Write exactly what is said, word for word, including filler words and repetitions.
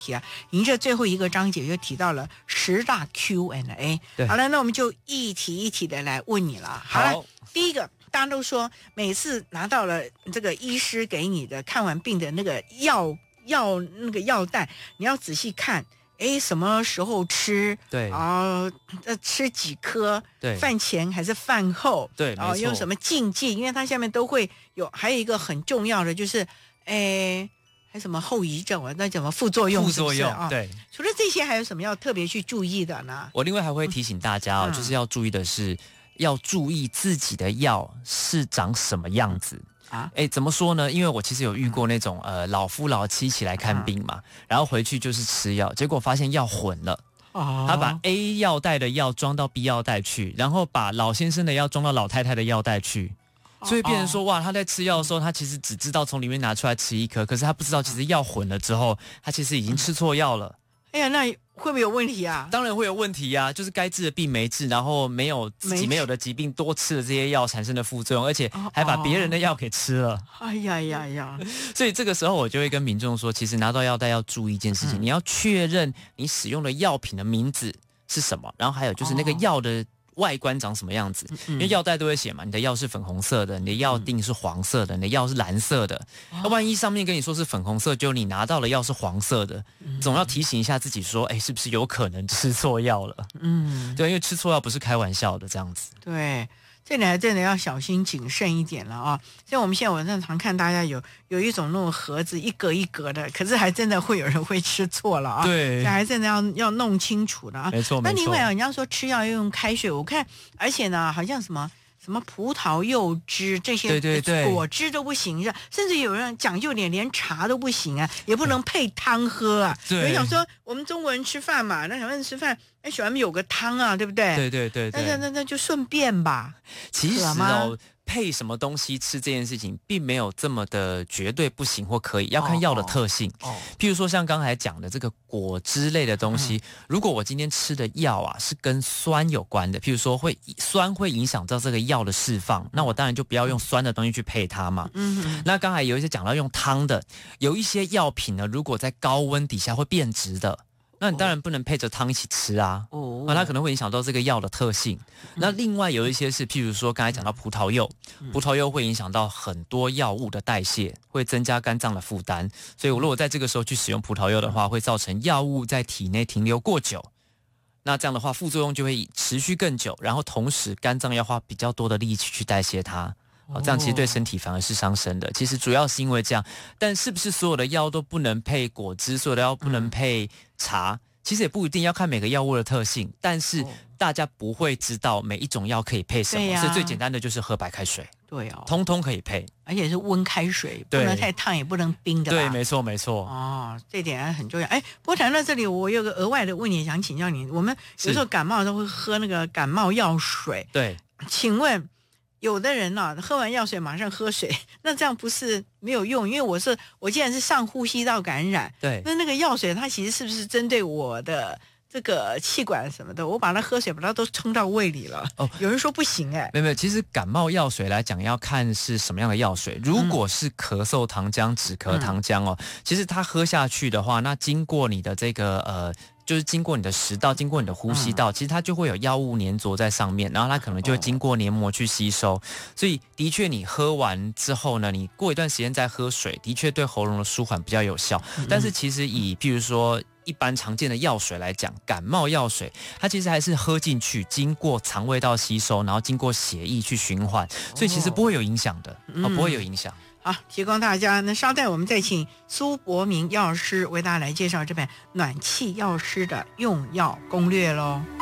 啊，您这最后一个章节就提到了十大 Q and A。好了，那我们就一题一题的来问你了。好了，第一个，大家都说每次拿到了这个医师给你的看完病的那个药药那个药袋，你要仔细看。哎，什么时候吃？ 对， 然后呃吃几颗？ 对， 饭前还是饭后？ 对， 然后有什么禁忌？因为它下面都会有，还有一个很重要的就是，哎，还什么后遗症啊？那什么副作用？ 副作用啊、哦？ 对。 除了这些，还有什么要特别去注意的呢？ 我另外还会提醒大家哦，嗯、就是要注意的是，要注意自己的药是长什么样子。啊，哎，怎么说呢？因为我其实有遇过那种呃老夫老妻起来看病嘛，然后回去就是吃药，结果发现药混了。哦，他把 A 药袋的药装到 B 药袋去，然后把老先生的药装到老太太的药袋去，所以变成说哇，他在吃药的时候，他其实只知道从里面拿出来吃一颗，可是他不知道其实药混了之后，他其实已经吃错药了。 哎呀，那会不会有问题啊？ 当然会有问题啊，就是该治的病没治，然后没有自己没有的疾病多吃了这些药产生的副作用，而且还把别人的药给吃了。 哎呀呀呀！ 所以这个时候我就会跟民众说，其实拿到药袋要注意一件事情，嗯、你要确认你使用的药品的名字是什么，然后还有就是那个药的外观长什么样子，因为药袋都会写嘛，你的药是粉红色的，你的药锭是黄色的，你的药是蓝色的。那、哦、万一上面跟你说是粉红色，就你拿到了药是黄色的，总要提醒一下自己说，哎，是不是有可能吃错药了？嗯，对，因为吃错药不是开玩笑的，这样子。 对。这里还真的要小心谨慎一点了啊！像我们现在网上常看大家有有一种那种盒子一格一格的，可是还真的会有人会吃错了啊！ 对， 还真的要要弄清楚的啊！ 没错，没错。 那另外啊，人家说吃药要用开水，我看，而且呢，好像什么。什么葡萄柚汁这些对对对果汁都不行，甚至有人讲究点，连茶都不行啊，也不能配汤喝啊。有人想说，我们中国人吃饭嘛，那想问吃饭，哎，喜欢有个汤啊，对不对？ 对对对对。 那那那就顺便吧。 其实哦，配什么东西吃这件事情，并没有这么的绝对不行或可以，要看药的特性。哦，哦譬如说像刚才讲的这个果汁类的东西，嗯、如果我今天吃的药啊是跟酸有关的，譬如说会酸会影响到这个药的释放，那我当然就不要用酸的东西去配它嘛。嗯，那刚才有一些讲到用汤的，有一些药品呢，如果在高温底下会变质的。那你当然不能配着汤一起吃啊，哦，那它可能会影响到这个药的特性。嗯、那另外有一些是，譬如说刚才讲到葡萄柚，嗯、葡萄柚会影响到很多药物的代谢，会增加肝脏的负担。所以我如果在这个时候去使用葡萄柚的话，会造成药物在体内停留过久。那这样的话，副作用就会持续更久，然后同时肝脏要花比较多的力气去代谢它。哦，这样其实对身体反而是伤身的。其实主要是因为这样，但是不是所有的药都不能配果汁，所有的药不能配茶？其实也不一定，要看每个药物的特性。但是大家不会知道每一种药可以配什么，所以最简单的就是喝白开水。 对哦， 通通可以配， 而且是温开水，不能太烫，也不能冰的吧？ 对，没错，没错。 哦，这点很重要。哎，不过谈到这里，我有个额外的问题想请教你。我们有时候感冒都会喝那个感冒药水， 对， 请问？有的人呢、啊，喝完药水马上喝水，那这样不是没有用？因为我是我既然是上呼吸道感染， 对， 那那个药水它其实是不是针对我的这个气管什么的？我把它喝水把它都冲到胃里了。哦，有人说不行哎、欸， 没有没有，其实感冒药水来讲要看是什么样的药水。如果是咳嗽糖浆、止咳糖浆哦，嗯、其实它喝下去的话，那经过你的这个呃。就是经过你的食道，经过你的呼吸道，嗯、其实它就会有药物粘着在上面，然后它可能就会经过黏膜去吸收。哦、所以的确，你喝完之后呢，你过一段时间再喝水，的确对喉咙的舒缓比较有效。嗯、但是其实以譬如说一般常见的药水来讲，感冒药水它其实还是喝进去，经过肠胃道吸收，然后经过血液去循环，所以其实不会有影响的，哦、不会有影响。 好，提供大家。那稍待我们再请苏博明药师为大家来介绍这本暖气药师的用药攻略咯。